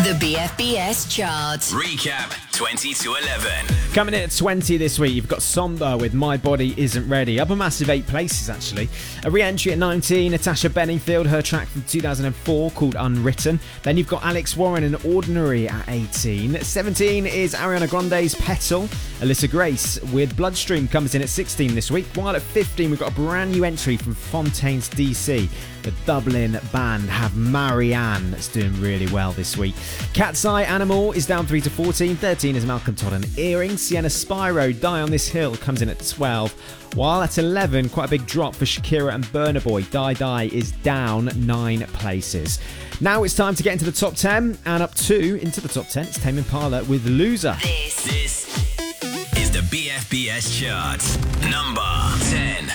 The BFBS chart. Recap 20 to 11. Coming in at 20 this week, you've got Somber with My Body Isn't Ready. Up a massive 8 places, actually. A re-entry at 19, Natasha Bedingfield, her track from 2004 called Unwritten. Then you've got Alex Warren and Ordinary at 18. 17 is Ariana Grande's Petal. Alyssa Grace with Bloodstream comes in at 16 this week. While at 15, we've got a brand new entry from Fontaines DC. The Dublin band have Marianne that's doing really well this week. Cat's Eye Animal is down 3 to 14. 13 is Malcolm Todd and Earring. Sienna Spyro, Die on This Hill comes in at 12. While at 11, quite a big drop for Shakira and Burna Boy. Die Die is down 9 places. Now it's time to get into the top 10, and up 2 into the top 10, it's Tame Impala with Loser. This is the BFBS chart. Number 10.